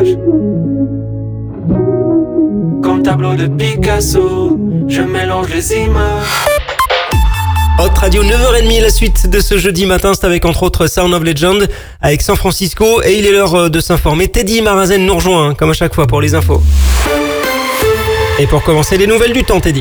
images. Comme tableau de Picasso, je mélange les images. Hot Radio 9h30, la suite de ce jeudi matin, c'est avec entre autres Sound of Legend, avec San Francisco, et il est l'heure de s'informer. Teddy Marazen nous rejoint, comme à chaque fois pour les infos. Et pour commencer, les nouvelles du temps, Teddy.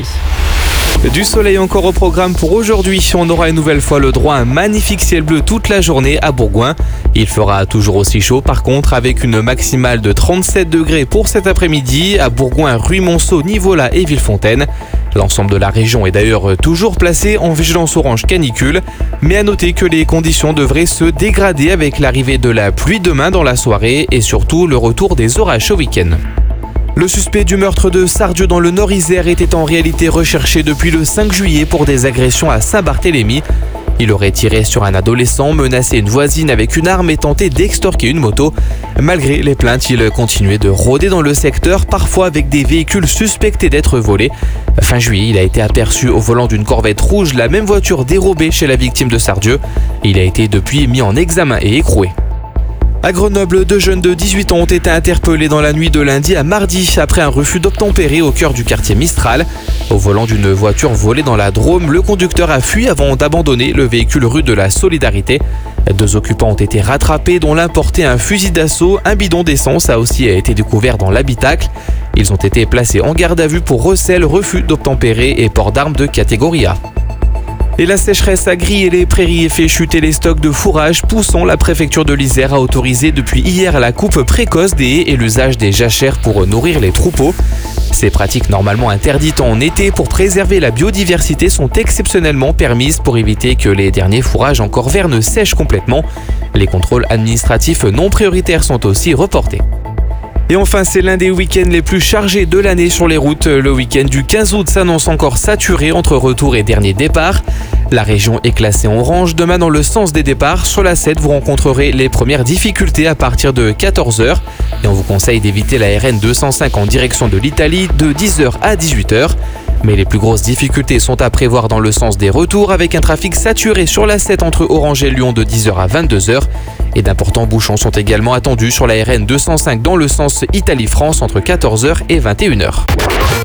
Du soleil encore au programme pour aujourd'hui. On aura une nouvelle fois le droit à un magnifique ciel bleu toute la journée à Bourgoin. Il fera toujours aussi chaud par contre, avec une maximale de 37 degrés pour cet après-midi à Bourgoin, Ruy-Monceau, Nivola et Villefontaine. L'ensemble de la région est d'ailleurs toujours placé en vigilance orange canicule. Mais à noter que les conditions devraient se dégrader avec l'arrivée de la pluie demain dans la soirée et surtout le retour des orages ce week-end. Le suspect du meurtre de Sardieu dans le Nord-Isère était en réalité recherché depuis le 5 juillet pour des agressions à Saint-Barthélemy. Il aurait tiré sur un adolescent, menacé une voisine avec une arme et tenté d'extorquer une moto. Malgré les plaintes, il continuait de rôder dans le secteur, parfois avec des véhicules suspectés d'être volés. Fin juillet, il a été aperçu au volant d'une Corvette rouge, la même voiture dérobée chez la victime de Sardieu. Il a été depuis mis en examen et écroué. À Grenoble, 2 jeunes de 18 ans ont été interpellés dans la nuit de lundi à mardi après un refus d'obtempérer au cœur du quartier Mistral. Au volant d'une voiture volée dans la Drôme, le conducteur a fui avant d'abandonner le véhicule rue de la Solidarité. 2 occupants ont été rattrapés, dont l'un portait un fusil d'assaut. Un bidon d'essence a aussi été découvert dans l'habitacle. Ils ont été placés en garde à vue pour recel, refus d'obtempérer et port d'armes de catégorie A. Et la sécheresse a grillé les prairies et fait chuter les stocks de fourrage, poussant la préfecture de l'Isère à autoriser depuis hier la coupe précoce des haies et l'usage des jachères pour nourrir les troupeaux. Ces pratiques normalement interdites en été pour préserver la biodiversité sont exceptionnellement permises pour éviter que les derniers fourrages encore verts ne sèchent complètement. Les contrôles administratifs non prioritaires sont aussi reportés. Et enfin, c'est l'un des week-ends les plus chargés de l'année sur les routes. Le week-end du 15 août s'annonce encore saturé entre retour et dernier départ. La région est classée en orange. Demain, dans le sens des départs, sur la 7, vous rencontrerez les premières difficultés à partir de 14h. Et on vous conseille d'éviter la RN 205 en direction de l'Italie de 10h à 18h. Mais les plus grosses difficultés sont à prévoir dans le sens des retours, avec un trafic saturé sur la 7 entre Orange et Lyon de 10h à 22h. Et d'importants bouchons sont également attendus sur la RN 205 dans le sens Italie-France entre 14h et 21h.